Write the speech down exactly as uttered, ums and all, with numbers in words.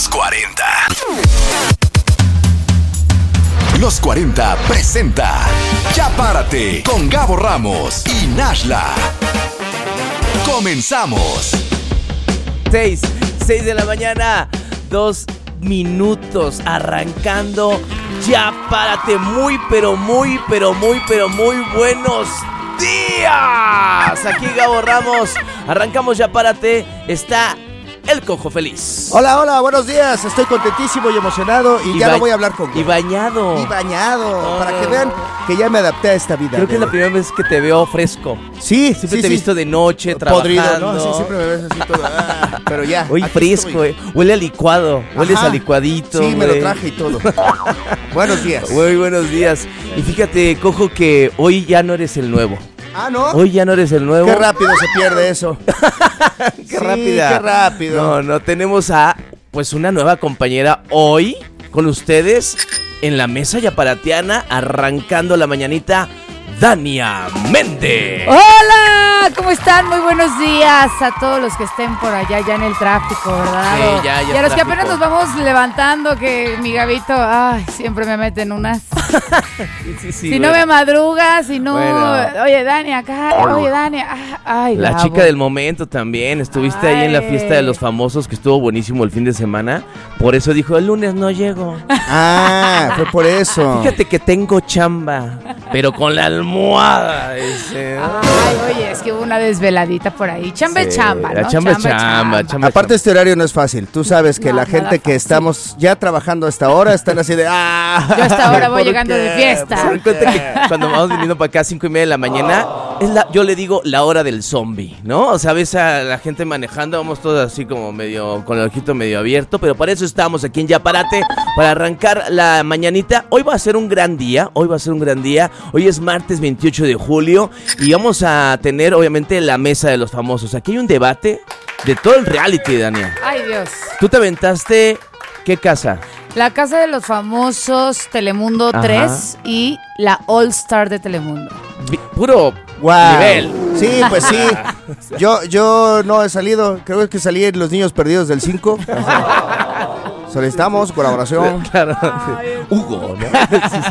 Los cuarenta. Los cuarenta presenta Ya Párate con Gabo Ramos y Nashla. Comenzamos. Seis, seis de la mañana, dos minutos, arrancando Ya Párate. Muy, pero muy, pero muy, pero muy buenos días. Aquí Gabo Ramos, arrancamos Ya Párate, está el Cojo feliz. Hola, hola, buenos días. Estoy contentísimo y emocionado y, y ya ba- no voy a hablar con Y bañado. Y bañado, oh, para que vean que ya me adapté a esta vida. Creo que es la primera vez que te veo fresco. Sí, Siempre sí, te he sí. visto de noche, trabajando. Podrido, ¿no? Sí, siempre me ves así todo. Ah, pero ya. Hoy fresco, eh. Huele a licuado. Hueles a licuadito. Sí, me güey. lo traje y todo. Buenos días. Muy buenos días. Y fíjate, Cojo, que hoy ya no eres el nuevo. Ah, ¿no? Hoy ya no eres el nuevo. Qué rápido se pierde eso. Qué sí, rápida. Qué rápido. No, no, tenemos a, pues, una nueva compañera hoy con ustedes en la mesa yaparatiana, arrancando la mañanita, Dania Méndez. ¡Hola! ¿Cómo están? Muy buenos días a todos los que estén por allá ya en el tráfico, ¿verdad? Sí, ya, ya y a los tráfico. que apenas nos vamos levantando, que mi Gabito, ay, siempre me meten unas. Sí, sí, sí, si güey. no me madrugas, si no... Bueno. Oye, Dani, acá, oye, Dani, ah, ay, La Gabo. chica del momento también. Estuviste ahí en la Ay. fiesta de los famosos, que estuvo buenísimo el fin de semana. Por eso dijo, el lunes no llego. Ah, fue por eso. Fíjate que tengo chamba, pero con la almohada. Ese, ¿no? Ay, oye, es que hubo una desveladita por ahí. Chamba es Sí, chamba, ¿no? la chamba es chamba, chamba. Aparte, este horario no es fácil. Tú sabes que No, la nada gente que fácil. estamos ya trabajando a esta hora están así de ¡ah! Yo hasta ahora voy ¿Por llegando qué? de fiesta. ¿Se dan cuenta que cuando vamos viniendo para acá a cinco y media de la mañana, es la, yo le digo la hora del zombie, ¿no? O sea, ves a la gente manejando, vamos todos así como medio, con el ojito medio abierto, pero para eso estamos aquí en Ya Párate, para arrancar la mañanita. Hoy va a ser un gran día, hoy va a ser un gran día. Hoy es martes veintiocho de julio y vamos a tener, obviamente, la mesa de los famosos. Aquí hay un debate de todo el reality, Dania. Ay, Dios. ¿Tú te aventaste qué casa? La Casa de los Famosos, Telemundo Ajá. tres y la All Star de Telemundo. Vi- Puro Wow. nivel. Sí, pues sí. Yo, yo no he salido. Creo que salí en Los Niños Perdidos del cinco. Solicitamos colaboración. Claro. Hugo, ¿no? Sí,